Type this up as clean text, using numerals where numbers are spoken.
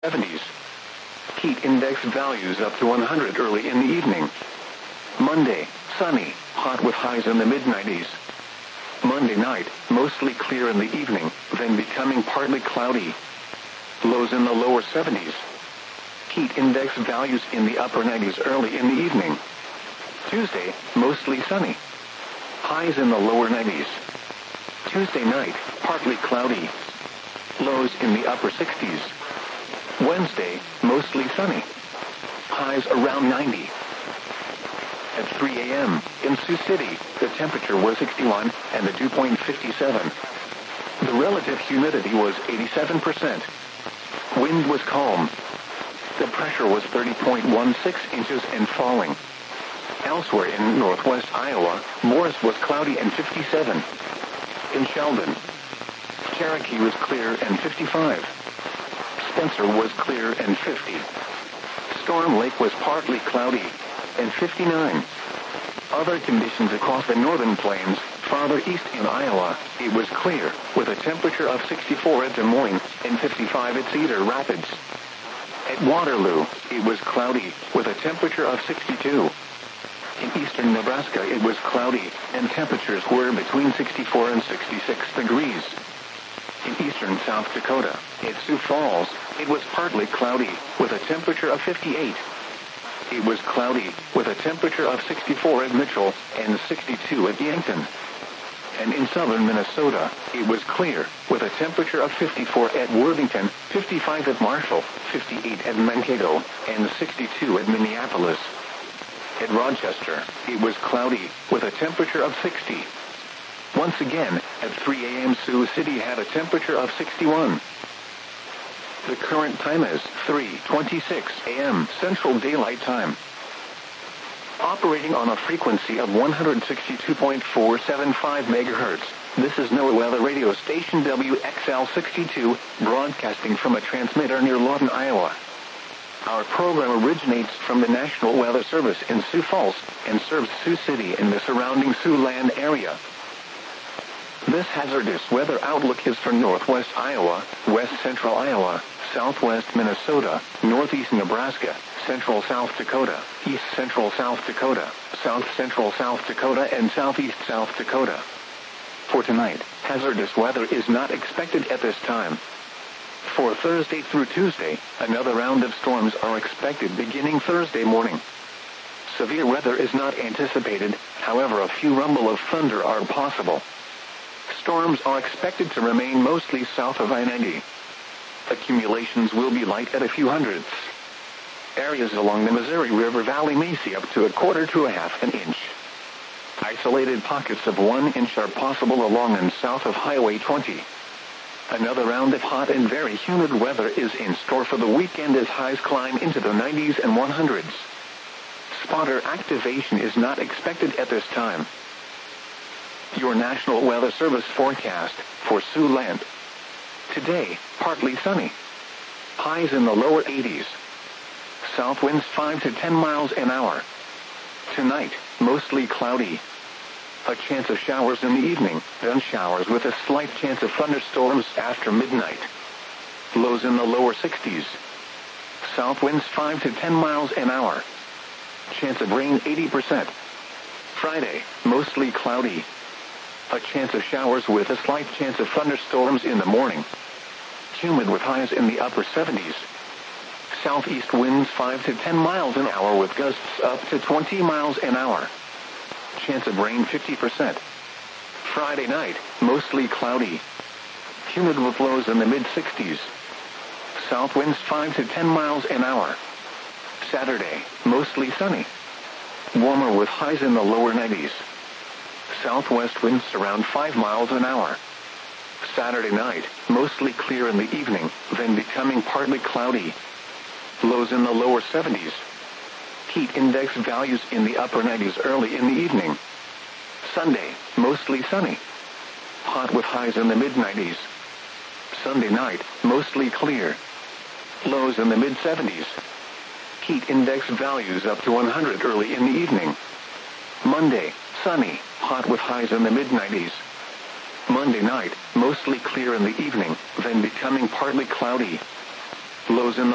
70s. Heat index values up to 100 early in the evening. Monday, sunny, hot with highs in the mid-90s. Monday night, mostly clear in the evening, then becoming partly cloudy. Lows in the lower 70s. Heat index values in the upper 90s early in the evening. Tuesday, mostly sunny. Highs in the lower 90s. Tuesday night, partly cloudy. Lows in the upper 60s. Wednesday, mostly sunny. Highs around 90. At 3 a.m., in Sioux City, the temperature was 61 and the dew point 57. The relative humidity was 87%. Wind was calm. The pressure was 30.16 inches and falling. Elsewhere in northwest Iowa, Morris was cloudy and 57. In Sheldon, Cherokee was clear and 55. Spencer was clear and 50. Storm Lake was partly cloudy and 59. Other conditions across the northern plains, farther east in Iowa, it was clear, with a temperature of 64 at Des Moines and 55 at Cedar Rapids. At Waterloo, it was cloudy, with a temperature of 62. In eastern Nebraska, it was cloudy, and temperatures were between 64 and 66 degrees. In eastern South Dakota, at Sioux Falls, it was partly cloudy, with a temperature of 58. It was cloudy, with a temperature of 64 at Mitchell and 62 at Yankton. And in southern Minnesota, it was clear, with a temperature of 54 at Worthington, 55 at Marshall, 58 at Mankato, and 62 at Minneapolis. At Rochester, it was cloudy, with a temperature of 60. Once again, at 3 a.m. Sioux City had a temperature of 61. The current time is 3:26 a.m. Central Daylight Time. Operating on a frequency of 162.475 megahertz, this is NOAA Weather Radio Station WXL62, broadcasting from a transmitter near Lawton, Iowa. Our program originates from the National Weather Service in Sioux Falls and serves Sioux City and the surrounding Siouxland area. This hazardous weather outlook is for northwest Iowa, west central Iowa, southwest Minnesota, northeast Nebraska, central South Dakota, east central South Dakota, south central South Dakota, and southeast South Dakota. For tonight, hazardous weather is not expected at this time. For Thursday through Tuesday, another round of storms are expected beginning Thursday morning. Severe weather is not anticipated, however a few rumble of thunder are possible. Storms are expected to remain mostly south of I-90. Accumulations will be light at a few hundredths. Areas along the Missouri River Valley may see up to a quarter to a half an inch. Isolated pockets of 1 inch are possible along and south of Highway 20. Another round of hot and very humid weather is in store for the weekend as highs climb into the 90s and 100s. Spotter activation is not expected at this time. Your National Weather Service forecast for Siouxland. Today, partly sunny. Highs in the lower 80s. South winds 5 to 10 miles an hour. Tonight, mostly cloudy. A chance of showers in the evening, then showers with a slight chance of thunderstorms after midnight. Lows in the lower 60s. South winds 5 to 10 miles an hour. Chance of rain 80%. Friday, mostly cloudy. A chance of showers with a slight chance of thunderstorms in the morning. Humid with highs in the upper 70s. Southeast winds 5 to 10 miles an hour with gusts up to 20 miles an hour. Chance of rain 50%. Friday night, mostly cloudy. Humid with lows in the mid-60s. South winds 5 to 10 miles an hour. Saturday, mostly sunny. Warmer with highs in the lower 90s. Southwest winds around 5 miles an hour. Saturday night, mostly clear in the evening, then becoming partly cloudy. Lows in the lower 70s. Heat index values in the upper 90s early in the evening. Sunday, mostly sunny. Hot with highs in the mid-90s. Sunday night, mostly clear. Lows in the mid-70s. Heat index values up to 100 early in the evening. Monday, sunny, hot with highs in the mid-90s. Monday night, mostly clear in the evening, then becoming partly cloudy. Lows in the